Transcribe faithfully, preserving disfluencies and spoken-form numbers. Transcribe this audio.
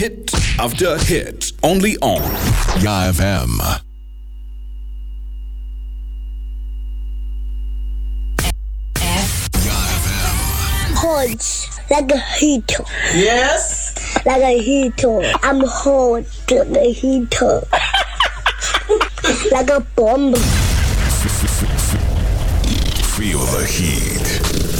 Hit after hit. Only on Ya F M. Hot like a heater. Yes. Like a heater. I'm hot like a heater. Like a bomb. Feel the heat.